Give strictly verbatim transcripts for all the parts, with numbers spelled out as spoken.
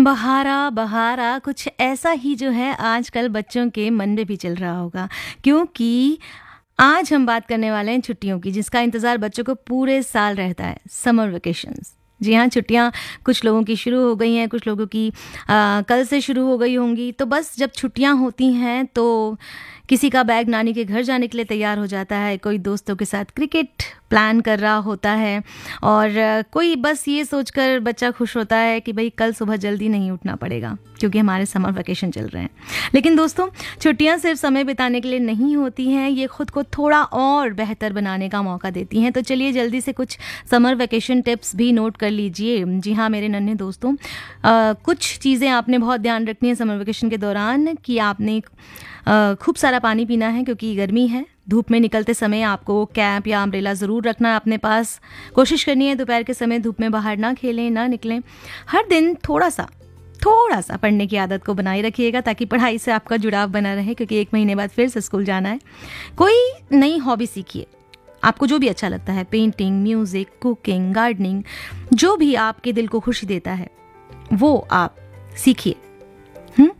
बहारा बहारा कुछ ऐसा ही जो है आजकल बच्चों के मन में भी चल रहा होगा, क्योंकि आज हम बात करने वाले हैं छुट्टियों की, जिसका इंतज़ार बच्चों को पूरे साल रहता है, समर वेकेशंस। जी हाँ, छुट्टियाँ कुछ लोगों की शुरू हो गई हैं, कुछ लोगों की आ, कल से शुरू हो गई होंगी। तो बस जब छुट्टियाँ होती हैं तो किसी का बैग नानी के घर जाने के लिए तैयार हो जाता है, कोई दोस्तों के साथ क्रिकेट प्लान कर रहा होता है, और कोई बस ये सोचकर बच्चा खुश होता है कि भाई कल सुबह जल्दी नहीं उठना पड़ेगा क्योंकि हमारे समर वेकेशन चल रहे हैं। लेकिन दोस्तों, छुट्टियां सिर्फ समय बिताने के लिए नहीं होती हैं, ये खुद को थोड़ा और बेहतर बनाने का मौका देती हैं। तो चलिए जल्दी से कुछ समर वेकेशन टिप्स भी नोट कर लीजिए। जी हाँ मेरे नन्हे दोस्तों, आ, कुछ चीज़ें आपने बहुत ध्यान रखनी है समर वेकेशन के दौरान कि आपने खूब सारा पानी पीना है क्योंकि गर्मी है। धूप में निकलते समय आपको कैप या अम्ब्रेला ज़रूर रखना है अपने पास। कोशिश करनी है दोपहर के समय धूप में बाहर ना खेलें, ना निकलें। हर दिन थोड़ा सा थोड़ा सा पढ़ने की आदत को बनाए रखिएगा ताकि पढ़ाई से आपका जुड़ाव बना रहे, क्योंकि एक महीने बाद फिर से स्कूल जाना है। कोई नई हॉबी सीखिए, आपको जो भी अच्छा लगता है, पेंटिंग, म्यूज़िक, कुकिंग, गार्डनिंग, जो भी आपके दिल को खुशी देता है वो आप सीखिए। हम्म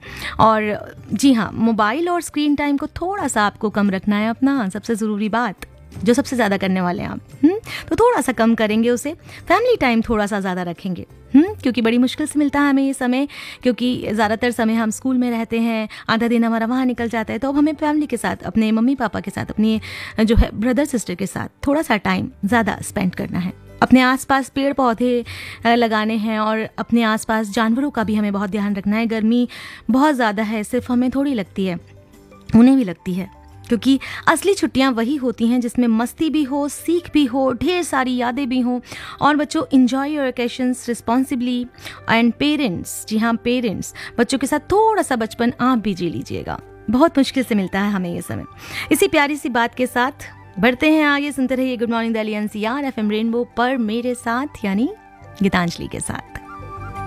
और जी हाँ, मोबाइल और स्क्रीन टाइम को थोड़ा सा आपको कम रखना है अपना। सबसे ज़रूरी बात जो सबसे ज़्यादा करने वाले हैं आप, हम्म तो थोड़ा सा कम करेंगे उसे। फैमिली टाइम थोड़ा सा ज़्यादा रखेंगे, हम्म क्योंकि बड़ी मुश्किल से मिलता है हमें ये समय, क्योंकि ज़्यादातर समय हम स्कूल में रहते हैं, आधा दिन हमारा वहाँ निकल जाता है। तो अब हमें फैमिली के साथ, अपने मम्मी पापा के साथ, अपनी जो है ब्रदर सिस्टर के साथ थोड़ा सा टाइम ज़्यादा स्पेंड करना है। अपने आसपास पेड़ पौधे लगाने हैं और अपने आसपास जानवरों का भी हमें बहुत ध्यान रखना है। गर्मी बहुत ज़्यादा है, सिर्फ हमें थोड़ी लगती है, उन्हें भी लगती है, क्योंकि असली छुट्टियां वही होती हैं जिसमें मस्ती भी हो, सीख भी हो, ढेर सारी यादें भी हों। और बच्चों, enjoy your vacations responsibly. And parents, जी हाँ पेरेंट्स, बच्चों के साथ थोड़ा सा बचपन आप भी जी लीजिएगा। बहुत मुश्किल से मिलता है हमें ये समय। इसी प्यारी सी बात के साथ बढ़ते हैं आगे। सुनते रहिए good morning Delhi N C R F M rainbow पर मेरे साथ, यानी गीतांजलि के साथ।